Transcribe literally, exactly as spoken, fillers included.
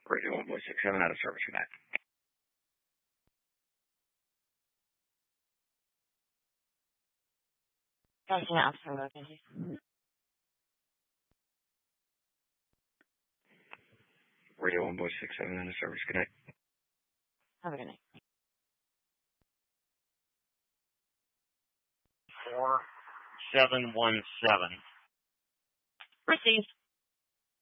Radio one point six seven out of service. Good night. Station Officer Wilkins. Radio one point six seven out of service. Good night. Have a good night. Four seven one seven. Received.